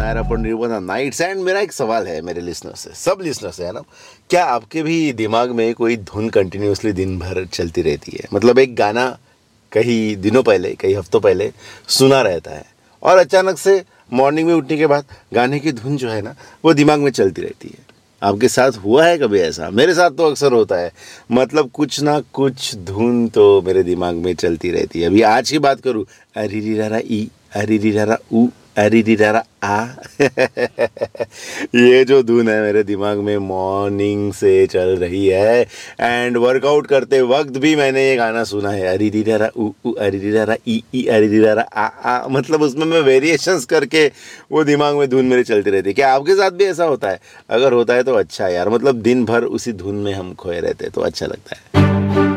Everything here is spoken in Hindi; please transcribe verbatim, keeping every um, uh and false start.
Nair upon रिवन nights. एंड मेरा एक सवाल है मेरे लिसनर से, सब लिसनर से, है ना, क्या आपके भी दिमाग में कोई धुन कंटिन्यूसली दिन भर चलती रहती है? मतलब एक गाना कई दिनों पहले, कई हफ्तों पहले सुना रहता है और अचानक से मॉर्निंग में उठने के बाद गाने की धुन जो है ना वो दिमाग में चलती रहती है। आपके साथ हुआ है कभी ऐसा? मेरे साथ तो अक्सर होता है। मतलब कुछ ना कुछ धुन तो मेरे दिमाग में चलती रहती है। अभी आज की बात करूँ, अरी री रा ई, अरी री रा ऊ, अरी री रा आ ये जो धुन है मेरे दिमाग में मॉर्निंग से चल रही है। एंड वर्कआउट करते वक्त भी मैंने ये गाना सुना है, अरी री रा ऊ ऊ, अरी री रा ई ई, अरी री रा आ आ। मतलब उसमें मैं वेरिएशंस करके वो दिमाग में धुन मेरे चलती रहती है। क्या आपके साथ भी ऐसा होता है? अगर होता है तो अच्छा है यार, मतलब दिन भर उसी धुन में हम खोए रहते हैं तो अच्छा लगता है।